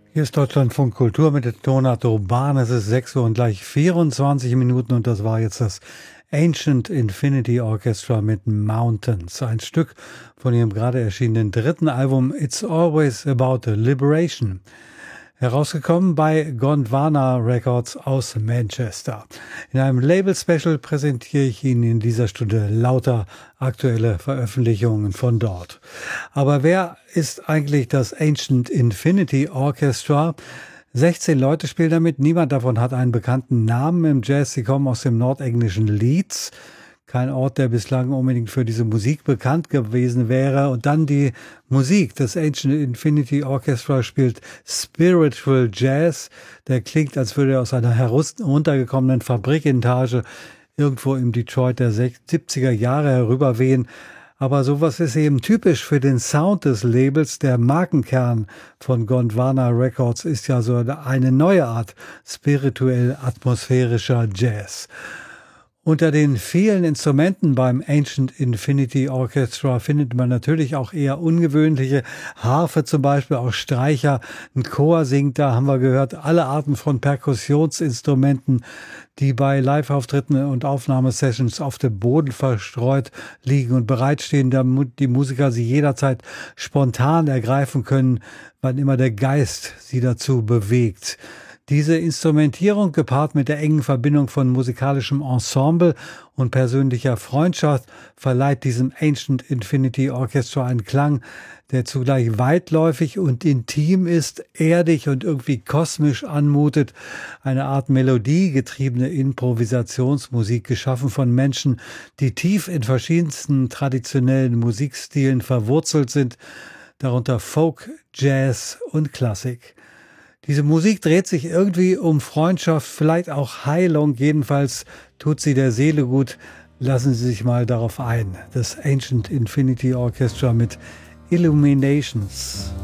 Hier ist Deutschlandfunk Kultur mit der Tonart Urban. Es ist 6 Uhr und gleich 24 Minuten und das war jetzt das Ancient Infinity Orchestra mit Mountains. Ein Stück von ihrem gerade erschienenen dritten Album It's Always About Liberation. Herausgekommen bei Gondwana Records aus Manchester. In einem Label-Special präsentiere ich Ihnen in dieser Stunde lauter aktuelle Veröffentlichungen von dort. Aber wer ist eigentlich das Ancient Infinity Orchestra? 16 Leute spielen damit, niemand davon hat einen bekannten Namen im Jazz. Sie kommen aus dem nordenglischen Leeds. Kein Ort, der bislang unbedingt für diese Musik bekannt gewesen wäre. Und dann die Musik. Das Ancient Infinity Orchestra spielt Spiritual Jazz. Der klingt, als würde er aus einer heruntergekommenen Fabrikentage irgendwo im Detroit der 70er Jahre herüberwehen. Aber sowas ist eben typisch für den Sound des Labels. Der Markenkern von Gondwana Records ist ja so eine neue Art spirituell atmosphärischer Jazz. Unter den vielen Instrumenten beim Ancient Infinity Orchestra findet man natürlich auch eher ungewöhnliche Harfe zum Beispiel, auch Streicher, ein Chor singt da, haben wir gehört, alle Arten von Perkussionsinstrumenten, die bei Live-Auftritten und Aufnahmesessions auf dem Boden verstreut liegen und bereitstehen, damit die Musiker sie jederzeit spontan ergreifen können, wann immer der Geist sie dazu bewegt. Diese Instrumentierung gepaart mit der engen Verbindung von musikalischem Ensemble und persönlicher Freundschaft verleiht diesem Ancient Infinity Orchestra einen Klang, der zugleich weitläufig und intim ist, erdig und irgendwie kosmisch anmutet. Eine Art melodiegetriebene Improvisationsmusik, geschaffen von Menschen, die tief in verschiedensten traditionellen Musikstilen verwurzelt sind, darunter Folk, Jazz und Klassik. Diese Musik dreht sich irgendwie um Freundschaft, vielleicht auch Heilung, jedenfalls tut sie der Seele gut. Lassen Sie sich mal darauf ein. Das Ancient Infinity Orchestra mit Illuminations.